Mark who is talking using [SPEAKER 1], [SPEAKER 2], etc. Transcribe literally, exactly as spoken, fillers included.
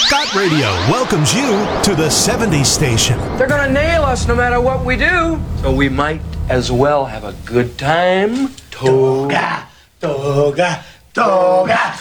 [SPEAKER 1] Scott Radio welcomes you to the seventies station.
[SPEAKER 2] They're gonna nail us no matter what we do, so we might as well have a good time.
[SPEAKER 3] Toga, toga, toga.